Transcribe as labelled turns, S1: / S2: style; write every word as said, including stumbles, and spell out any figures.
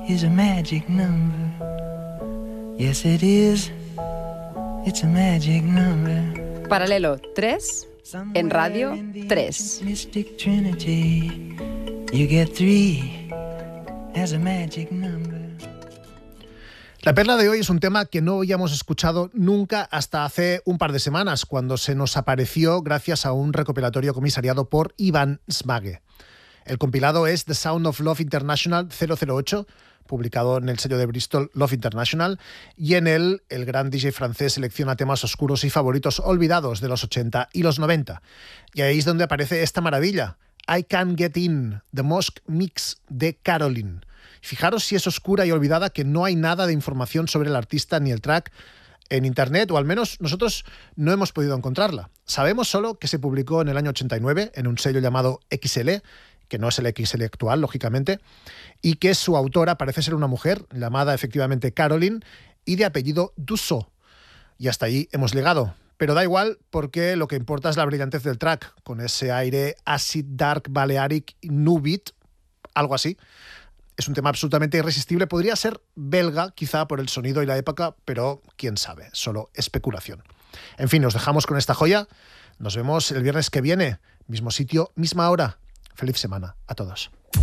S1: is a magic number. Yes, it is. It's a magic number.
S2: Paralelo tres en Radio tres.
S1: Mystic Trinity. You get three as a magic number.
S3: La perla de hoy es un tema que no habíamos escuchado nunca hasta hace un par de semanas, cuando se nos apareció gracias a un recopilatorio comisariado por Ivan Smage. El compilado es The Sound of Love International cero cero ocho, publicado en el sello de Bristol Love International, y en él el gran D J francés selecciona temas oscuros y favoritos olvidados de los ochenta y los noventa. Y ahí es donde aparece esta maravilla, I Can't Get In, The Mosque Mix de Caroline. Fijaros si es oscura y olvidada que no hay nada de información sobre el artista ni el track en internet, o al menos nosotros no hemos podido encontrarla. Sabemos solo que se publicó en el año ochenta y nueve en un sello llamado X L, que no es el X L actual, lógicamente, y que su autora parece ser una mujer llamada efectivamente Caroline y de apellido Dussault. Y hasta ahí hemos llegado. Pero da igual, porque lo que importa es la brillantez del track, con ese aire acid, dark, balearic, new beat, algo así. Es un tema absolutamente irresistible. Podría ser belga, quizá por el sonido y la época, pero quién sabe, solo especulación. En fin, nos dejamos con esta joya. Nos vemos el viernes que viene, mismo sitio, misma hora. Feliz semana a todos.